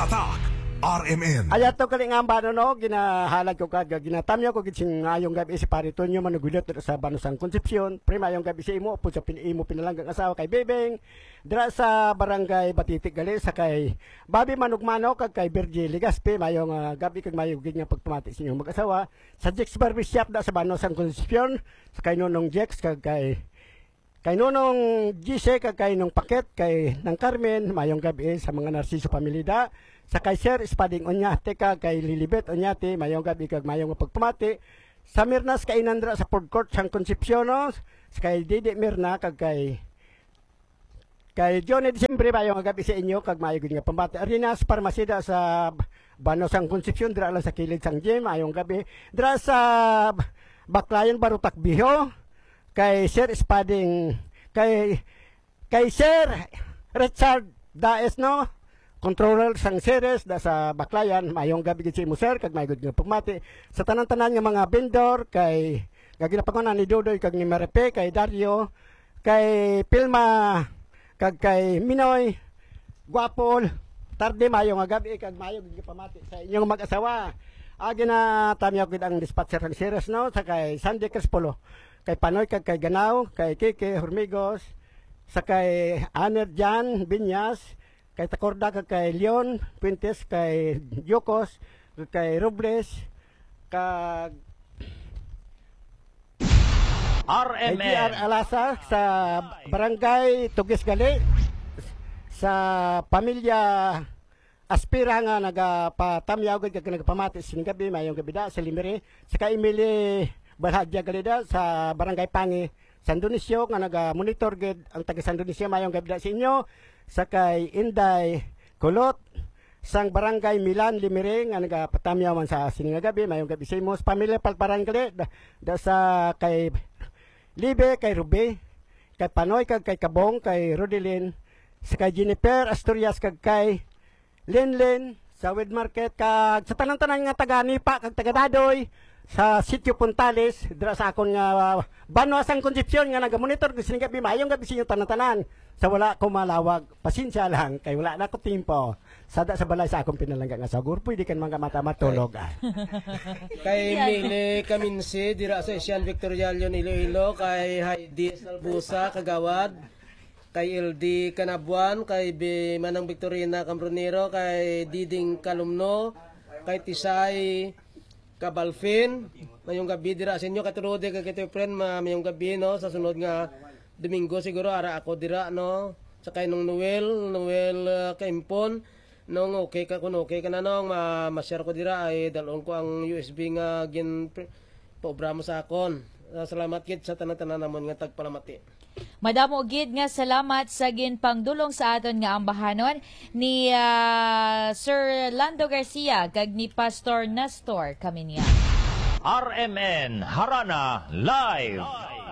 Tatak RMN. Ayato ka rin nga ba no, ginahalag ko kag ginatamyo ko gitsing ngayong gabi si Paritonyo manugulot sa Banusang Concepcion. Prima yung gabi si imo po sa imo pinalanggang asawa kay Bebeng dira sa barangay Batitik gali sa kay Babi Manugmano kag kay Virgil Ligaspe mayong gabi kag mayong gid nga pagpamati sa inyong mag-asawa sa Jex Barber Shop da sa Banusang Concepcion sa kay Nonong Jex kag kay Nonong Gise kag kay Nong Paket kay nang Carmen mayong gabi sa mga Narciso pamilya sa kay Sir Espading Onyate kag kay Lilibet Onyate mayong gabi kag mayong pagpamati sa Mirnas kay Inandra sa Food Court sang Concepcion sa kay Didi Mirna kag kay Johnny Diciembre mayong gabi sa inyo kag mayong nga pamati Arinas Parmasida sa Banusang Concepcion dira lang sa kilid sang gym mayong gabi dira sa Baclayan Barutak Biho kay Sir Espading kay Sir Richard Daes no controller sang series da sa Baclayan mayong gabi gid si mo sir kag mayong nga pagmati sa tanan-tanan nga mga vendor kay gaginapangunan ni Dodoy kag ni Marepe kay Dario kay Pilma kag kay Minoy Guapol tarde mayong nga gabi kag mayong nga pamati sa inyong mag-asawa agi na tamyaw gid ang dispatcher sang series no sa kay Sandy Crespolo kay Panoy kag kay Ganaw kay Kike Hormigos sa kay Aner Jan Binyas kay Takorda kag kay Leon Puentes kay Yokos kay Robles kag RMN kay GR Alasa sa barangay Tugis Gali sa pamilya Aspira nga nagapatamyaw kag nagapamati sining gabi mayong gabi da sa Limere sa kay Emily Balhadya Gali da sa barangay Pangi San Dionisio nga naga-monitor gid ang taga San Dionisio mayong gabi da sa inyo sa kay Inday Kulot sang barangay Milan Limere nga nagapatamyaw man sa sining gabi mayong gabi sa imo pamilya Palparan Gali da sa kay Libe kay Ruby kay Panoy kag kay Kabong kay Rodelin sa kay Jennifer Asturias kag kay Lenlen sa Wed Market kag sa tanan-tanan nga taga Nipa kag taga Dadoy sa Sitio Puntales dira sa akon nga Banusang Concepcion nga naga-monitor ko sining gabi mayong gabi sa inyo tanan-tanan sa wala ko malawag pasensya lang kay wala na ko timpo sada sa balay sa akong pinalangga nga sagur pwede kan mga mata matulog kay Mili Kaminsi dira sa Asian Victorial Iloilo kay Heidi Salbusa Kagawad kay LD Canabuan kay Manang Victorina Cambronero kay Diding Kalumno kay Tisay Kabalfin mayong gabi dira sa inyo katulode kay kito friend mayong gabi no sa sunod nga Domingo siguro ara ako dira no sa kay nung Noel Kaimpon nung okay ka kun okay ka na nung ma-share ko dira ay dalon ko ang USB nga gin programa sa akon. Salamat gid sa tanan-tanan namon nga tagpalamati. Madamo gid nga salamat sa ginpangdulong sa aton nga ambahanon ni Sir Lando Garcia kag ni Pastor Nestor Kaminia. RMN Harana Live.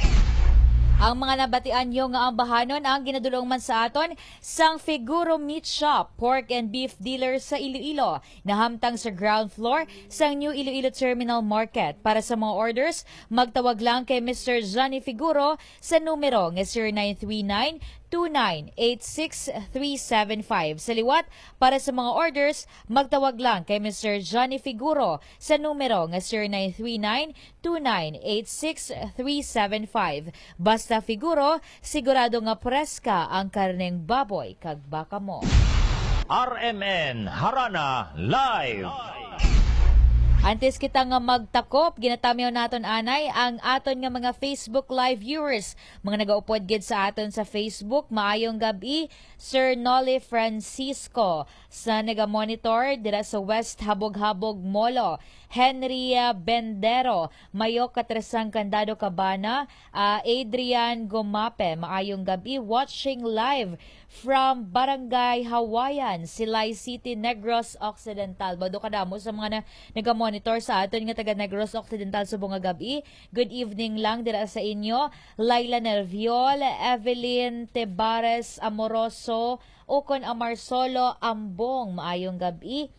Ang mga nabatian nyo nga ambahanon ang ginadulong man sa aton sang Figuro Meat Shop, pork and beef dealer sa Iloilo, nahamtang sa ground floor sang New Iloilo Terminal Market. Para sa mga orders, magtawag lang kay Mr. Johnny Figuro sa numero nga 0929-86-375. Sa liwat, para sa mga orders, magtawag lang kay Mr. Johnny Figuro sa numero nga 0929-86-375. Basta Figuro, sigurado nga preska ang karneng baboy kag baka mo. RMN Harana Live. Antes kita nga magtakop, ginatamyaw naton anay ang aton nga mga Facebook Live viewers. Mga nagaupod gid sa aton sa Facebook, maayong gabi, Sir Noli Francisco sa naga-monitor dira sa West Habog-Habog Molo. Henry Bendero, Mayo Katresang Candado Cabana, Adrian Gomape, maayong gabi, watching live from Barangay Hawaiian, Silay City, Negros Occidental. Bado kadamo sa mga naga-monitor sa aton nga taga Negros Occidental subong nga gabi. Good evening lang dira sa inyo. Laila Nerviol, Evelyn Tebares Amoroso, Ukon Amarsolo Ambong, maayong gabi.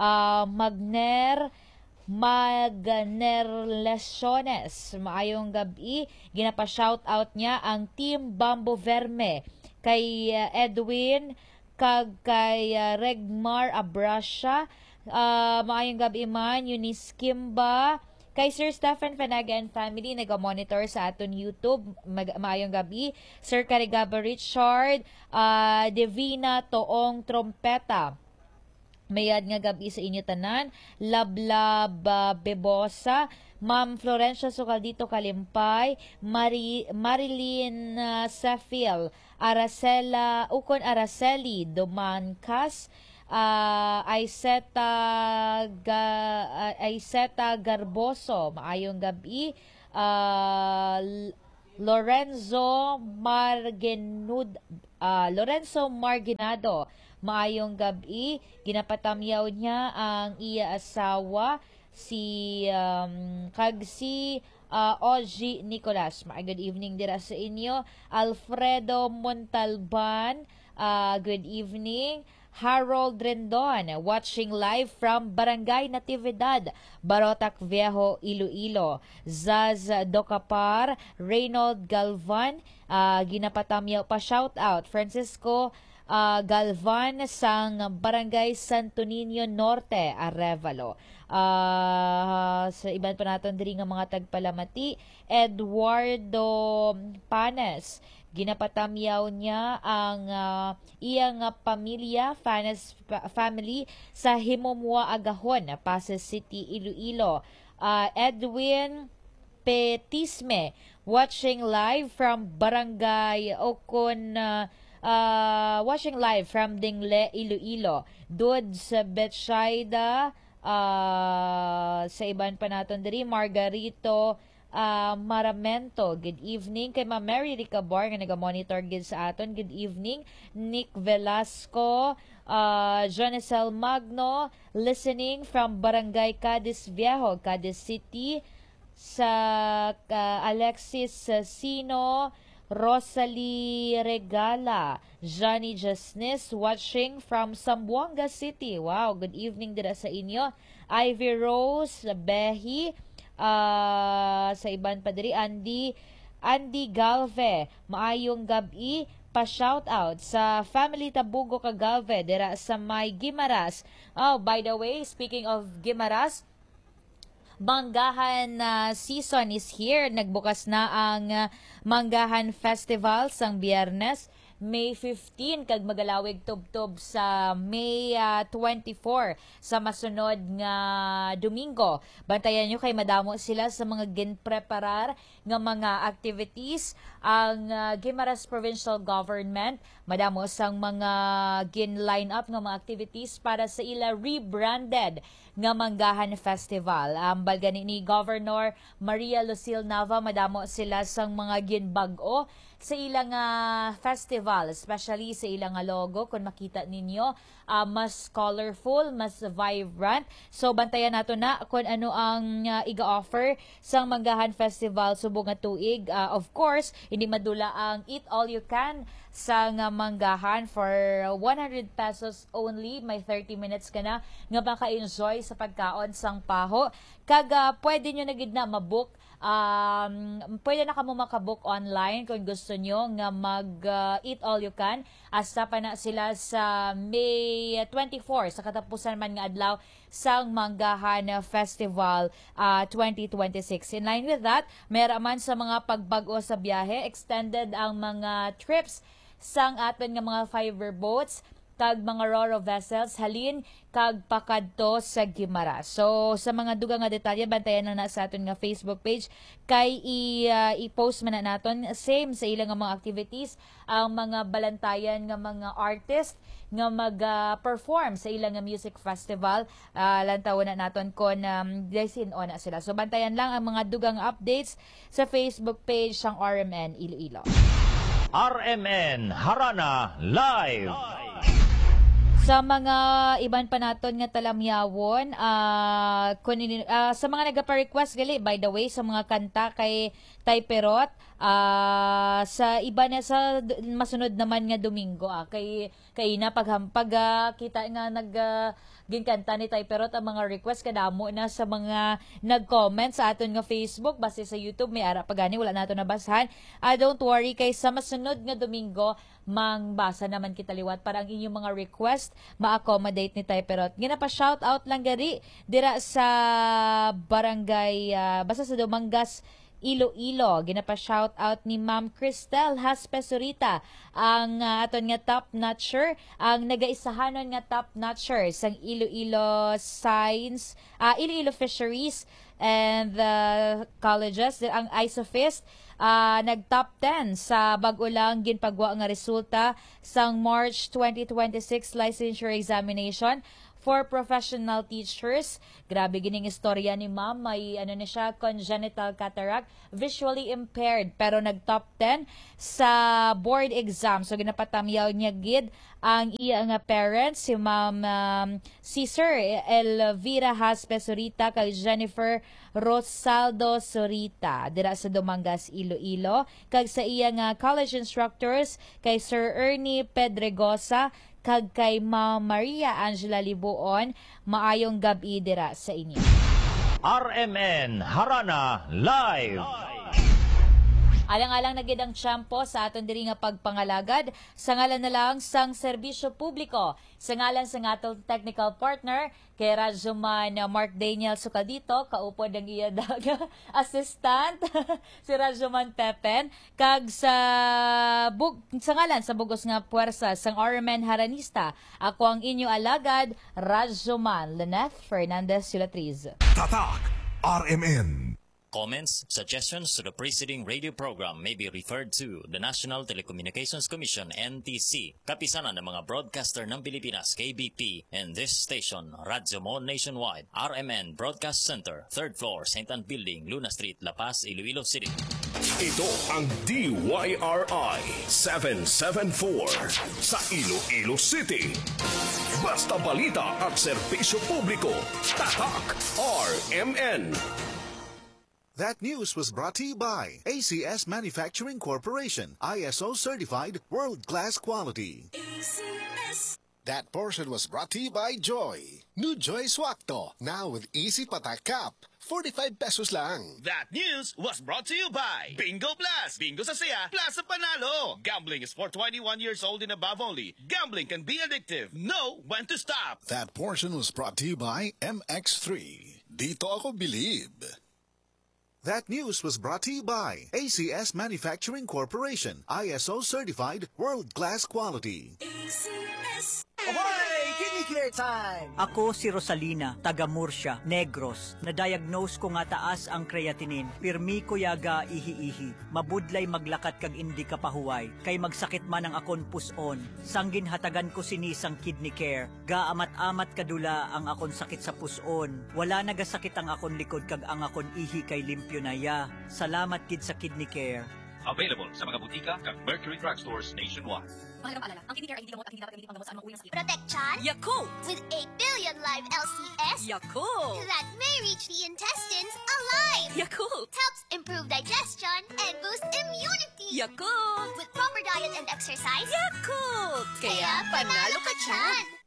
Magner Lesiones, maayong gabi. Ginapa-shoutout niya ang Team Bambo Verme kay Edwin kag kay Regmar Abrasya, maayong gabi man, Eunice Kimba, kay Sir Stephen Fanaga and family, nag-monitor sa aton YouTube, maayong gabi, Sir Carigaba Richard, Divina Toong Trompeta, mayad nga gabi sa inyo tanan, Lablab Bebosa, Ma'am Florencia Socaldito Kalimpay, Marilyn Sefil, Araceli Domancas, Aiseta Garboso, maayong gabi, Lorenzo Marginado, maayong gabi, ginapatamyaw niya ang iya asawa, si Oji Nicolas. Good evening dira sa inyo. Alfredo Montalban, good evening. Harold Rendon, watching live from Barangay Natividad, Barotac Viejo, Iloilo. Zaz Docapar, Reynold Galvan, ginapatamyaw pa shout out. Francisco Galvan sang Barangay Santo Niño Norte, Arevalo. Sa iban pa natin diri nga mga tagpalamati, Eduardo Panes, ginapatamyaw niya ang iyang pamilya, Panes family sa Himomua Agahon, Pasay City, Iloilo. Edwin Petisme, watching live from Barangay Okon, watching live from Dingle, Iloilo. Dudes Betsaida, sa iban pa natin diri, Margarito Maramento, good evening. Kay Ma'am Mary Ricabar nga naga-monitor gid sa aton, good evening. Nick Velasco, Jonesel Magno, listening from Barangay Cadiz Viejo, Cadiz City. Sa Alexis Sino, Rosalie Regala, Johnny Jasnis, watching from Zamboanga City. Wow, good evening dira sa inyo. Ivy Rose Behi, sa iban pa diri, Andy Galve, maayong gabi, pa-shout out sa family Tabugo Cagalve dira sa may Guimaras. Oh, by the way, speaking of Guimaras, Manggahan season is here. Nagbukas na ang Manggahan Festival sang Biyernes, May 15, kag magalawig tubtob sa May 24 sa masunod nga Domingo. Bantayan nyo kay madamo sila sa mga ginpreparar nga mga activities. Ang Guimaras Provincial Government, madamo sang mga gin-line up nga mga activities para sa ila rebranded nga Manggahan Festival. Ang balgani ni Governor Maria Lucille Nava, madamo sila sang mga ginbag-o sa ilang festival, especially sa ilang logo. Kung makita ninyo, mas colorful, mas vibrant. So, bantayan nato na kung ano ang iga-offer sa Manggahan Festival subong nga tuig. Of course, hindi madula ang Eat All You Can sa Manggahan for 100 pesos only. May 30 minutes ka na nga maka-enjoy sa pagkaon sang paho. Kag pwede nyo na gid na mabook. Pwede na kamo makabook online kung gusto nyo nga mag-eat all you can. Hasta pa na sila sa May 24 sa katapusan man nga adlaw sang Manggahan Festival 2026. In line with that, meron man sa mga pagbago sa biyahe, extended ang mga trips sang aton nga mga fiber boats kag mga ro-ro vessels halin kag pakadto sa Guimaras. So sa mga dugang nga detalye, bantayan na sa aton nga Facebook page kay i-post man na naton same sa ilang nga mga activities ang mga balantayan nga mga artist nga mag-perform sa ilang nga music festival. Lantawon na naton kon desin on na sila. So bantayan lang ang mga dugang updates sa Facebook page sang RMN Iloilo. RMN Harana Live. Sa mga iban pa naton nga talamyawon, sa mga nagapa-request gali, by the way, sa mga kanta kay Tay Perot, Sa iba na sa masunod naman nga Domingo kay na kita nga ginkanta ni Tay Perot ang mga request kadamo na sa mga nag-comment sa aton nga Facebook base sa YouTube may ara pagani wala nato nabasahan. Don't worry kay sa masunod nga Domingo mangbasa naman kita liwat para ang inyong mga request ma-accommodate ni Tay Perot. Ginapa shout out lang gari dira sa barangay basta sa Dumangas Iloilo. Ginapa shout out ni Ma'am Cristel Haspesurita ang aton nga top notcher, ang nagaisahanon nga top notcher sang Iloilo Science, Iloilo Fisheries and the colleges ang ISOFIST nag-top 10 sa bag-o lang ginpagwa nga resulta sang March 2026 licensure examination for professional teachers. Grabe gining istorya ni ma'am. May ni siya, congenital cataract, visually impaired, pero nag-top 10 sa board exam. So ginapatamyaw niya gid ang iya nga parents, si ma'am si Sir Elvira Haspesurita kay Jennifer Rosaldo Sorita dira sa Dumangas, Iloilo. Kag sa iya nga college instructors kay Sir Ernie Pedregosa kag kay Ma'am Maria Angela Libuon, maayong gabi dira sa inyo. RMN Harana Live. Alang-alang na gid ang tiyempo sa aton diri nga pagpangalagad sa ngalan na lang sang serbisyo publiko sa ngalan sa atong technical partner kay Radyoman Mark Daniel Sukadito kaupod ang iya assistant si Radyoman Pepen kag sa ngalan sa bugos nga puwersa sang RMN Haranista ako ang inyo alagad Radyoman Lyneth Fernandez Sulatriz. Tatak RMN. Comments, suggestions to the preceding radio program may be referred to the National Telecommunications Commission, NTC, kapisanan ng mga broadcaster ng Pilipinas, KBP, and this station, Radyo Mo Nationwide, RMN Broadcast Center, 3rd floor, St. Anne Building, Luna Street, La Paz, Iloilo City. Ito ang DYRI 774 sa Iloilo City. Basta balita at serbisyo publiko, Tatak RMN. That news was brought to you by ACS Manufacturing Corporation, ISO certified world-class quality. ACS. That portion was brought to you by Joy. New Joy Swakto, now with easy patak cap. 45 pesos lang. That news was brought to you by Bingo Plus. Bingo sa saya, plus sa panalo. Gambling is for 21 years old and above only. Gambling can be addictive. Know when to stop. That portion was brought to you by MX3. Dito ako believe. That news was brought to you by ACS Manufacturing Corporation, ISO certified world-class quality. ACS. Ahoy! Kidney Care time! Ako si Rosalina, taga Murcia, Negros. Na-diagnose ko nga taas ang creatinine. Pirmi ko yaga ihi-ihi. Mabudlay maglakat kag indi ka pahuway. Kay magsakit man ang akon puson. Sanggin hatagan ko sinisang Kidney Care. Gaamat-amat kadula ang akon sakit sa puson. Wala nagasakit ang akon likod kag ang akon ihi kay limpyo na ya. Salamat kid sa Kidney Care. Available sa mga butika kag Mercury Drugstores nationwide. Mahalagang paalala, ang Kidney Care ay hindi gamot at hindi dapat gamitin panggamot sa anumang uri ng sakit. Protect Chan Yakult with 8 billion live LCS Yakult that may reach the intestines alive. Yakult Helps improve digestion and boost immunity. Yakult With proper diet and exercise. Yakult Kaya panalo ka, Chan!